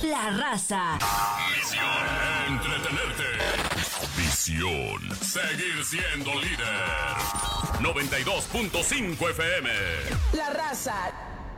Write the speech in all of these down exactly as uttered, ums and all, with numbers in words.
La Raza. Misión: entretenerte. Visión: seguir siendo líder. noventa y dos punto cinco F M. La Raza.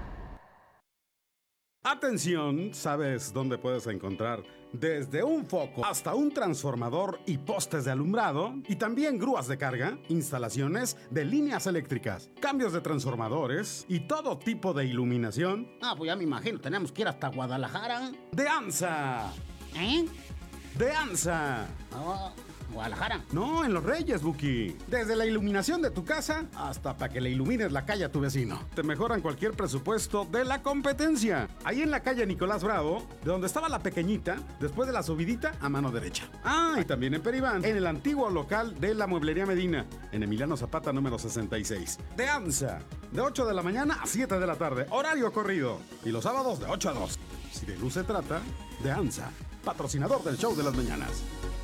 Atención, ¿sabes dónde puedes encontrar desde un foco hasta un transformador y postes de alumbrado? Y también grúas de carga, instalaciones de líneas eléctricas, cambios de transformadores y todo tipo de iluminación. Ah, pues ya me imagino, tenemos que ir hasta Guadalajara. ¡De ANSA! ¿Eh? ¡De ANSA! Oh, Guadalajara. No, en Los Reyes, Buki. Desde la iluminación de tu casa hasta para que le ilumines la calle a tu vecino. Te mejoran cualquier presupuesto de la competencia. Ahí en la calle Nicolás Bravo, de donde estaba la pequeñita, después de la subidita a mano derecha. Ah, y también en Peribán, en el antiguo local de la Mueblería Medina, en Emiliano Zapata número sesenta y seis. De ANSA, de ocho de la mañana a siete de la tarde, horario corrido. Y los sábados de ocho a dos. Si de luz se trata, de ANSA, patrocinador del show de las mañanas.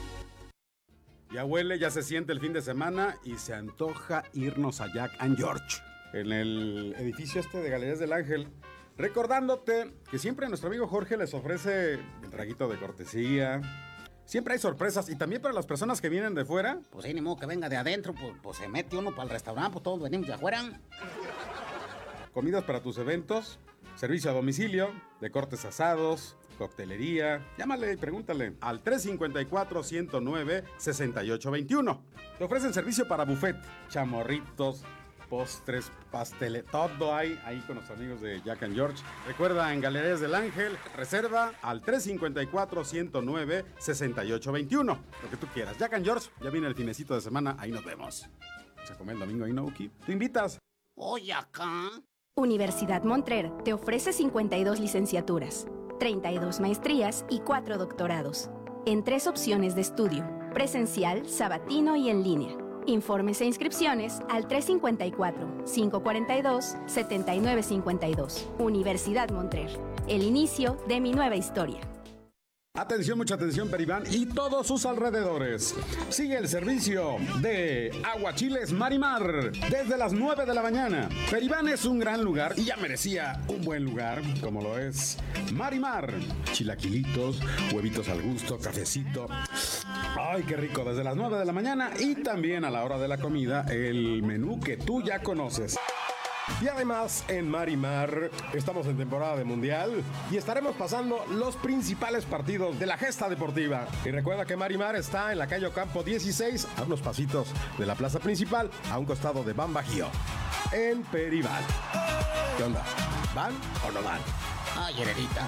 Ya huele, ya se siente el fin de semana y se antoja irnos a Jack and George, en el edificio este de Galerías del Ángel. Recordándote que siempre nuestro amigo Jorge les ofrece el traguito de cortesía. Siempre hay sorpresas y también para las personas que vienen de fuera. Pues sí, ni modo que venga de adentro, pues, pues se mete uno para el restaurante, pues todos venimos de afuera. Comidas para tus eventos, servicio a domicilio, de cortes asados, coctelería. Llámale y pregúntale al tres cinco cuatro, uno cero nueve, seis ocho dos uno. Te ofrecen servicio para buffet, chamorritos, postres, pasteles, todo hay ahí con los amigos de Jack and George. Recuerda, en Galerías del Ángel, reserva al tres cinco cuatro, uno cero nueve, seis ocho dos uno. Lo que tú quieras. Jack and George, ya viene el finecito de semana, ahí nos vemos. Se come el domingo ahí, ¿no, Uki? ¿Te invitas? Oye, acá. Universidad Montrer te ofrece cincuenta y dos licenciaturas, treinta y dos maestrías y cuatro doctorados, en tres opciones de estudio, presencial, sabatino y en línea. Informes e inscripciones al tres cinco cuatro, cinco cuatro dos, siete nueve cinco dos. Universidad Montrer, el inicio de mi nueva historia. Atención, mucha atención, Peribán y todos sus alrededores. Sigue el servicio de Aguachiles Marimar desde las nueve de la mañana. Peribán es un gran lugar y ya merecía un buen lugar, como lo es Marimar. Chilaquilitos, huevitos al gusto, cafecito. Ay, qué rico, desde las nueve de la mañana y también a la hora de la comida, el menú que tú ya conoces. Y además en Marimar estamos en temporada de mundial y estaremos pasando los principales partidos de la gesta deportiva. Y recuerda que Marimar está en la calle Ocampo dieciséis, a unos pasitos de la plaza principal, a un costado de Ban Bajío, en Peribán. ¿Qué onda? ¿Van o no van? Ay, heredita.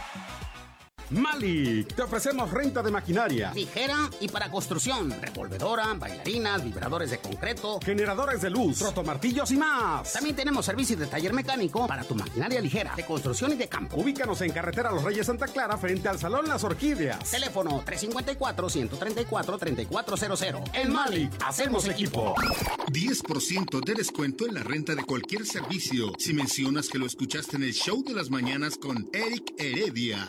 Malik, te ofrecemos renta de maquinaria, Ligera y para construcción, revolvedora, bailarinas, vibradores de concreto, generadores de luz, rotomartillos y más. También tenemos servicios de taller mecánico para tu maquinaria ligera, de construcción y de campo. Ubícanos en carretera Los Reyes Santa Clara, frente al Salón Las Orquídeas. Teléfono tres cinco cuatro, uno tres cuatro, tres cuatro cero cero. En Malik, hacemos equipo. diez por ciento de descuento en la renta de cualquier servicio si mencionas que lo escuchaste en el show de las mañanas con Eric Heredia.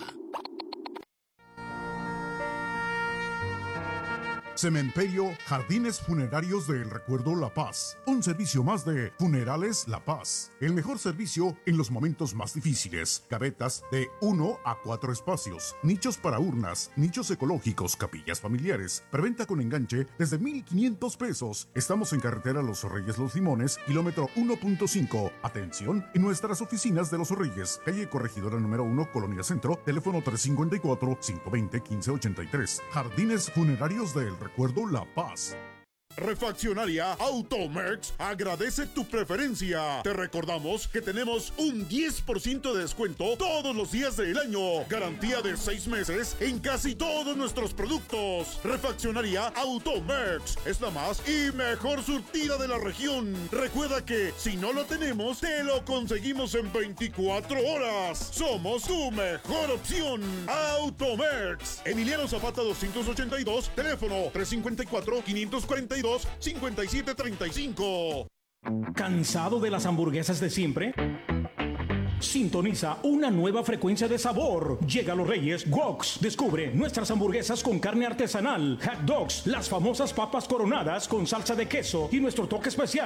Cementerio Jardines Funerarios del Recuerdo La Paz. Un servicio más de Funerales La Paz. El mejor servicio en los momentos más difíciles. Gavetas de uno a cuatro espacios. Nichos para urnas. Nichos ecológicos. Capillas familiares. Preventa con enganche desde mil quinientos pesos. Estamos en carretera Los Reyes Los Limones, kilómetro uno punto cinco. Atención en nuestras oficinas de Los Reyes. Calle Corregidora número uno, Colonia Centro. Teléfono tres cinco cuatro, cinco dos cero, uno cinco ocho tres. Jardines Funerarios del Recuerdo La Paz. Refaccionaria Automex agradece tu preferencia. Te recordamos que tenemos un diez por ciento de descuento todos los días del año. Garantía de seis meses en casi todos nuestros productos. Refaccionaria Automex es la más y mejor surtida de la región. Recuerda que si no lo tenemos, te lo conseguimos en veinticuatro horas. Somos tu mejor opción. Automex. Emiliano Zapata doscientos ochenta y dos, teléfono tres cinco cuatro, cinco cuatro dos, cinco siete tres cinco. ¿Cansado de las hamburguesas de siempre? Sintoniza una nueva frecuencia de sabor. Llega a Los Reyes Woks. Descubre nuestras hamburguesas con carne artesanal, hot dogs, las famosas papas coronadas con salsa de queso y nuestro toque especial